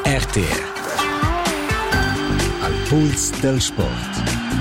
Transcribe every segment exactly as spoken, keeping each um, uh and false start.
R T R Al puls del sport.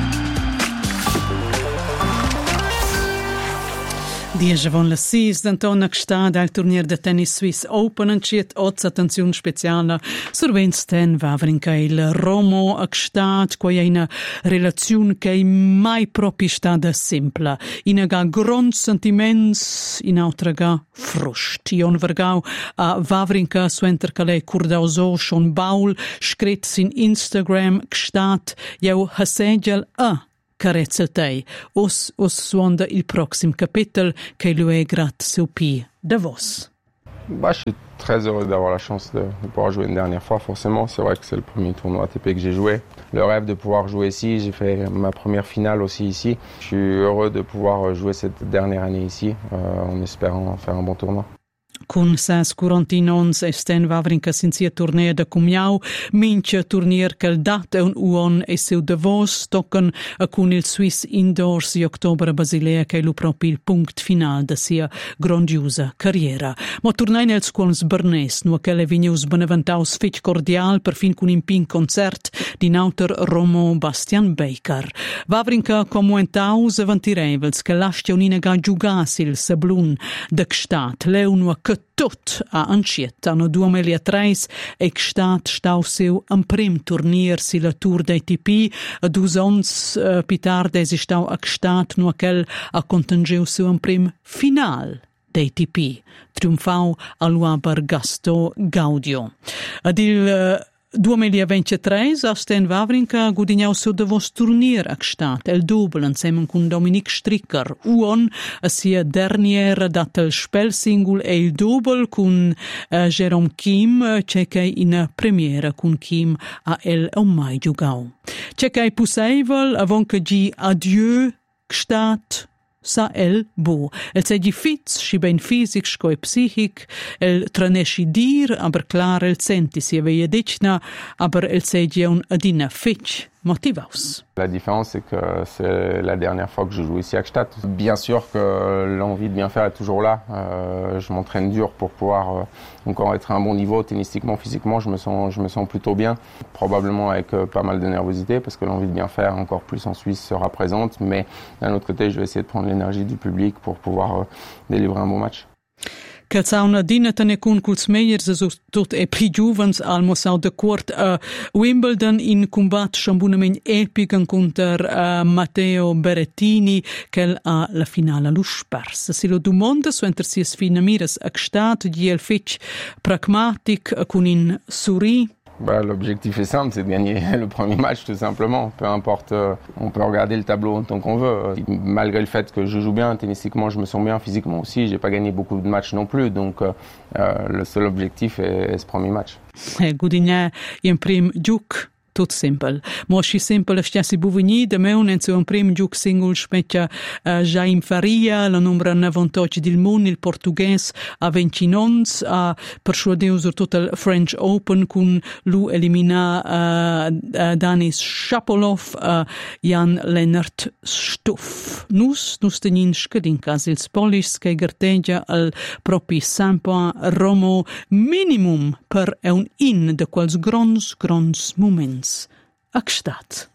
Diesche von la sis d'Antona gstad al turnier de tennis Swiss Open enciet oz attenziun speciala survents ten Wawrinka il Romo a gstad quai una relaziun che mai propi stada simpla. Ina ga grond sentiments, in autra ga frust. Ion vergau a Wawrinka suenter ca lei curdauso schon baul scret sin Instagram gstad jau hasegel a carezza tei, os os suonda il proxim capitol che lui è grat seu pi da vos. Bah, je suis très heureux d'avoir la chance de, de pouvoir jouer une dernière fois, forcément. C'est vrai que c'est le premier tournoi A T P que j'ai joué. Le rêve de pouvoir jouer ici, j'ai fait ma première finale aussi ici. Je suis heureux de pouvoir jouer cette dernière année ici, euh, en espérant faire un bon tournoi. Con ses quarantinons esten Wawrinka sin sia turnier de Cumiau, mince turnier che il dat è un uon e seu Davos tocken a con il Swiss Indoors di ottobre a Basilea che è lo proprio il punct final de sia grandiosa carriera. Ma tornai nel scuols Bernes, nu che le vigneus beneventaus fitch cordial per fin con impin concert di nauter Romo Bastian Baker. Wawrinka comuentaus avantirevels che lascia un'ina ga giugas il sablun de gstat, leunu a che tot a anciet anno duemilatré e gstat stau seu am prim turnier si la Tour d'A T P a dus ons uh, pitard esi stau a gstat nu aquel a contangeu seu am prim final d'A T P triumfau a Luaber Gasto Gaudio. Ad il uh, duemilaventitré a Sten Wawrinka gudignau seu Davos turnier a gstat, el double insieme con Dominic Stricker, uon a sia derniera dat el spel singul e il double con uh, Jerome Kim, c'è che in premiera con Kim a el o mai giugau. C'è che è possibile avon che gi adieu gstat sa el bo. El segi fits, schi ben fisic, sco e psichic, el tranesci dir, aber klar el senti si aveia dicna, aber el segi un adina fitch motivaus. La différence, c'est que c'est la dernière fois que je joue ici à Gstaad. Bien sûr que l'envie de bien faire est toujours là. Euh, je m'entraîne dur pour pouvoir euh, encore être à un bon niveau, tennistiquement, physiquement, je me sens, je me sens plutôt bien. Probablement avec euh, pas mal de nervosité, parce que l'envie de bien faire encore plus en Suisse sera présente. Mais d'un autre côté, je vais essayer de prendre l'énergie du public pour pouvoir euh, délivrer un bon match. Che sauna dina tane con culs meiers so tot e pli giuvens al mosau de quart a Wimbledon in combat chambunament epic contra uh, Matteo Berrettini che a la finale lo spars. Si lo domanda su enter sies finamiras a Gstaad di el fitch pragmatic con in suri. Bah, l'objectif est simple, c'est de gagner le premier match tout simplement. Peu importe, euh, on peut regarder le tableau autant qu'on veut. Malgré le fait que je joue bien, tennistiquement je me sens bien, physiquement aussi, j'ai pas gagné beaucoup de matchs non plus. Donc euh, le seul objectif est, est ce premier match. Gudigna in prim giuc. Tot simpel. Mosci simpel stiasi buvigni de meun en su un prim giuc singul speccia uh, Jaime Faria, la numera novantotto del mondo, il portugues a ventinons, a persuadeu sur tot el French Open con lu elimina uh, uh, Danis Shapovalov, uh, Jan Lennart Stuff. Nus, nus tenin scadincas ils polis che garteggia al propi Sampa Romo minimum per un in de quals grons, grons moments. A Gstaad.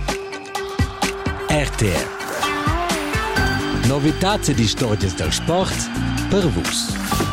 R T R Novitats e stories del sport per vos.